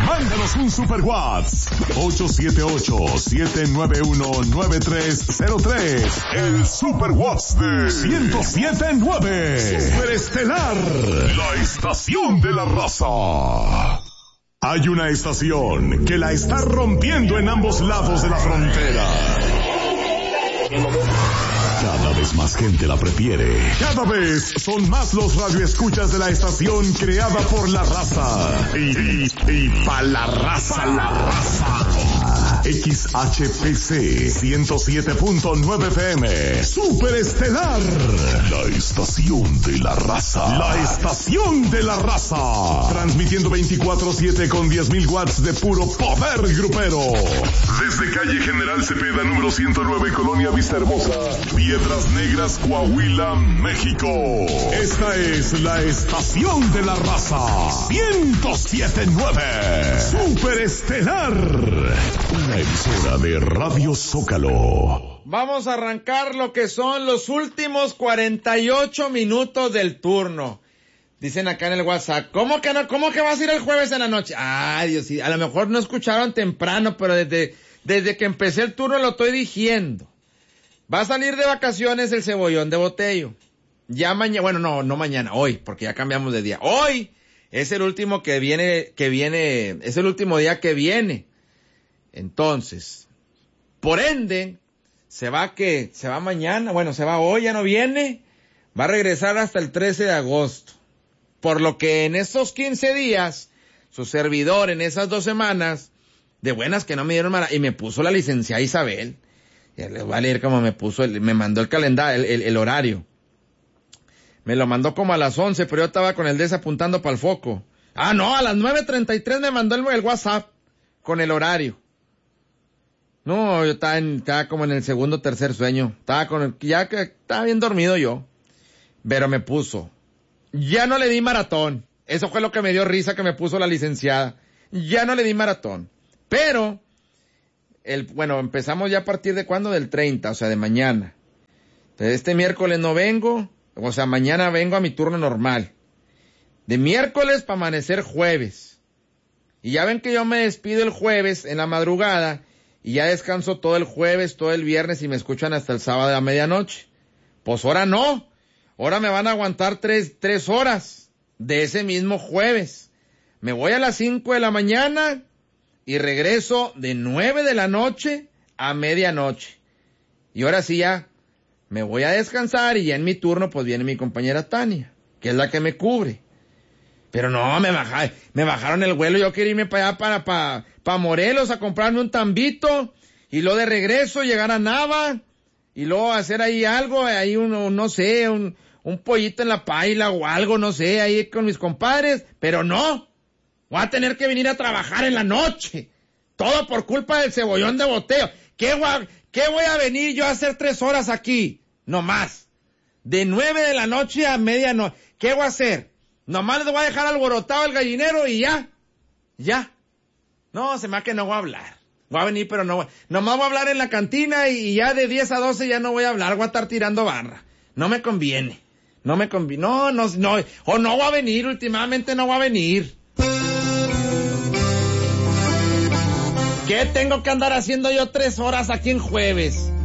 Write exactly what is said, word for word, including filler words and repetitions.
Mándanos un super WhatsApp. ocho siete ocho, siete nueve uno, nueve tres cero tres. El super WhatsApp de ciento siete punto nueve. Superestelar. La estación de la raza. Hay una estación que la está rompiendo en ambos lados de la frontera. Cada vez más gente la prefiere. Cada vez son más los radioescuchas de la estación creada por la raza. Y, y, y pa' la raza, la raza. X H P C ciento siete punto nueve F M. Superestelar. La estación de la raza. La estación de la raza. Transmitiendo veinticuatro siete con diez mil watts de puro poder grupero. Desde calle General Cepeda, número ciento nueve, Colonia Vista Hermosa, Piedras Negras, Coahuila, México. Esta es la estación de la raza. ciento siete punto nueve. Superestelar. Una emisora de Radio Zócalo. Vamos a arrancar lo que son los últimos cuarenta y ocho minutos del turno. Dicen acá en el WhatsApp, ¿cómo que no? ¿Cómo que vas a ir el jueves en la noche? Ay, Dios, sí, a lo mejor no escucharon temprano, pero desde, desde que empecé el turno lo estoy diciendo. Va a salir de vacaciones el Cebollón de Botello. Ya mañana, bueno, no, no mañana, hoy, porque ya cambiamos de día. Hoy es el último que viene, que viene, es el último día que viene. Entonces, por ende, se va que, se va mañana, bueno, se va hoy, ya no viene, va a regresar hasta el trece de agosto. Por lo que en esos quince días, su servidor en esas dos semanas, de buenas que no me dieron mala, y me puso la licenciada Isabel, ya les voy a leer cómo me puso, el, me mandó el calendario, el, el, el horario. Me lo mandó como a las once, pero yo estaba con el D E S apuntando para el foco. Ah, no, a las nueve treinta y tres me mandó el, el WhatsApp con el horario. No, yo estaba, en, estaba como en el segundo o tercer sueño. Estaba con el, ya que estaba bien dormido yo. Pero me puso. Ya no le di maratón. Eso fue lo que me dio risa que me puso la licenciada. Ya no le di maratón. Pero, el, bueno, empezamos ya a partir de cuándo, del treinta, o sea, de mañana. Entonces, este miércoles no vengo, o sea, mañana vengo a mi turno normal. De miércoles para amanecer jueves. Y ya ven que yo me despido el jueves en la madrugada. Y ya descanso todo el jueves, todo el viernes y me escuchan hasta el sábado a medianoche. Pues ahora no. Ahora me van a aguantar tres, tres horas de ese mismo jueves. Me voy a las cinco de la mañana y regreso de nueve de la noche a medianoche. Y ahora sí ya me voy a descansar y ya en mi turno pues viene mi compañera Tania, que es la que me cubre. Pero no, me bajaron, me bajaron el vuelo, yo quería irme para allá, para, para, para Morelos a comprarme un tambito, y luego de regreso llegar a Nava, y luego hacer ahí algo, ahí uno, no sé, un, un pollito en la paila o algo, no sé, ahí con mis compadres, pero no, voy a tener que venir a trabajar en la noche, todo por culpa del Cebollón de Boteo. ¿Qué voy a, qué voy a venir yo a hacer tres horas aquí? No más, de nueve de la noche a medianoche, ¿qué voy a hacer? Nomás les voy a dejar alborotado el gallinero y ya, ya. No, se me ha que no voy a hablar. Voy a venir, pero no voy. Nomás voy a hablar en la cantina y ya de diez a doce ya no voy a hablar, voy a estar tirando barra. No me conviene. No me conviene. No, no, no. O no voy a venir, últimamente no voy a venir. ¿Qué tengo que andar haciendo yo tres horas aquí en jueves?